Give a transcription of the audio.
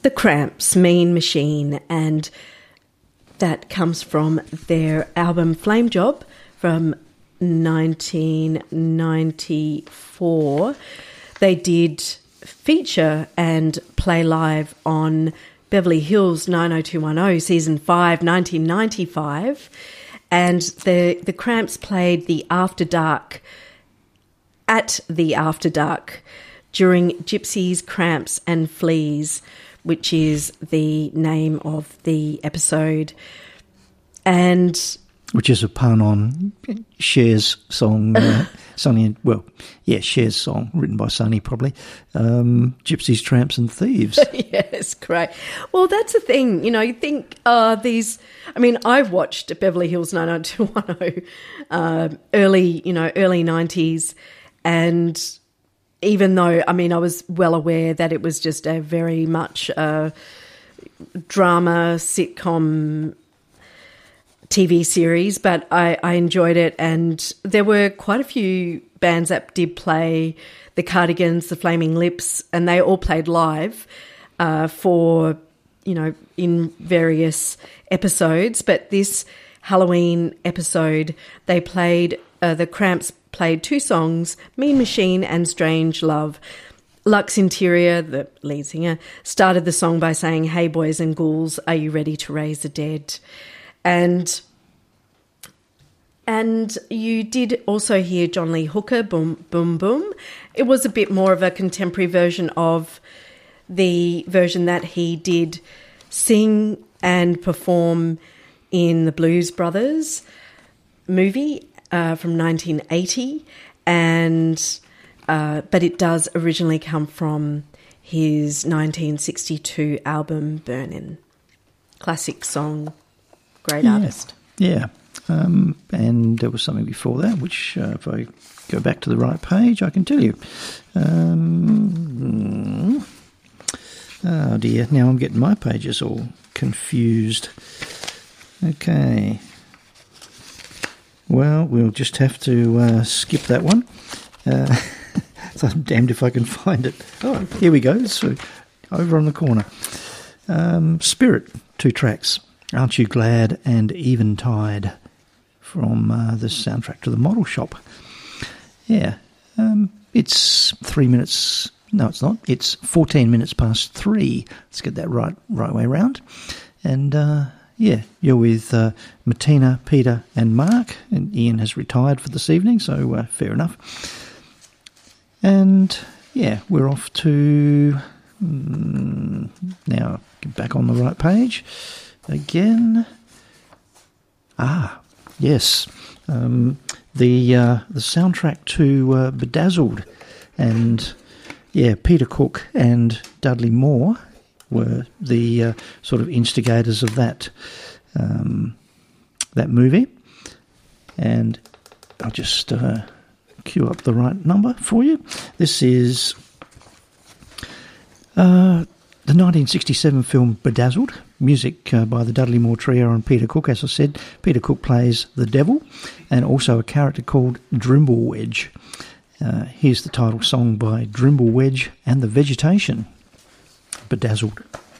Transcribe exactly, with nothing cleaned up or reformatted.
The Cramps, Mean Machine, and that comes from their album Flame Job from nineteen ninety-four. They did feature and play live on Beverly Hills nine oh two one oh, Season five, nineteen ninety-five, and the, the Cramps played the After Dark at the After Dark during Gypsies, Cramps and Fleas, which is the name of the episode. And which is a pun on Cher's song, uh, Sonny, well, yeah, Cher's song, written by Sonny probably, um, Gypsies, Tramps and Thieves. Yes, great. Well, that's the thing, you know, you think uh, these, I mean, I've watched Beverly Hills nine oh two one oh uh, early, you know, early nineties, and even though, I mean, I was well aware that it was just a very much uh, drama, sitcom T V series, but I, I enjoyed it, and there were quite a few bands that did play, the Cardigans, the Flaming Lips, and they all played live uh, for, you know, in various episodes. But this Halloween episode, they played, uh, the Cramps played two songs, Mean Machine and Strange Love. Lux Interior, the lead singer, started the song by saying, "Hey boys and ghouls, are you ready to raise the dead?" And and you did also hear John Lee Hooker, Boom Boom Boom. It was a bit more of a contemporary version of the version that he did sing and perform in the Blues Brothers movie uh, from nineteen eighty, and uh, but it does originally come from his nineteen sixty-two album Burnin'. Classic song. Great yeah, artist. Yeah. Um, and there was something before that, which uh, if I go back to the right page, I can tell you. Um, oh, dear. Now I'm getting my pages all confused. Okay. Well, we'll just have to uh, skip that one. Uh, so I'm damned if I can find it. Oh, here we go. So over on the corner. Um, Spirit, two tracks. Aren't You Glad and Eventide from uh, the soundtrack to The Model Shop. Yeah, um, it's three minutes, no it's not, it's fourteen minutes past three. Let's get that right right way around. And uh, yeah, you're with uh, Martina, Peter and Mark, and Ian has retired for this evening, so uh, fair enough. And yeah, we're off to, mm, now get back on the right page. Again, ah, yes, um, the uh, the soundtrack to uh, Bedazzled, and yeah, Peter Cook and Dudley Moore were the uh, sort of instigators of that um, that movie, and I'll just uh, cue up the right number for you. This is uh, the nineteen sixty-seven film Bedazzled. Music uh, by the Dudley Moore Trio and Peter Cook. As I said, Peter Cook plays the devil and also a character called Drimblewedge. Uh, here's the title song by Drimblewedge and the Vegetation, Bedazzled.